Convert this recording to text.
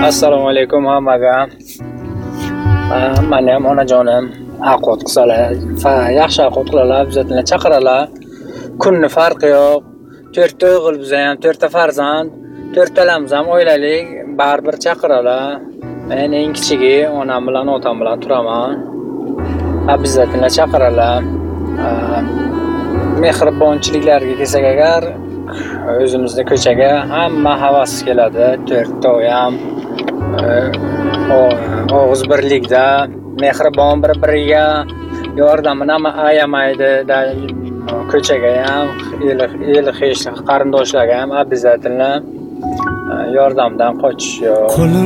Assalomu alaykum hammaga. Meni ham onajonim ovqat qilsalar, yaxshi ovqat qiladilar, bizlarni chaqiradilar. Kunni farqi yo'q. 4 ta o'g'il biz ham, 4 ta farzand, 4 talamiz ham oilalik, baribir chaqiradilar. Men eng kichigi onam bilan otam bilan turaman. Bizlarni chaqiradilar. Mehribonchiliklarga kelsak agar, o'zimizni ko'chaga hamma havas keladi. 4 ta ham og'iz birlikda, mehribon bir-biriga yordamini ayamaydi. Ko'chaga ham, el-hech qarindoshlarga ham обязательно yordamdan qochish yo'q.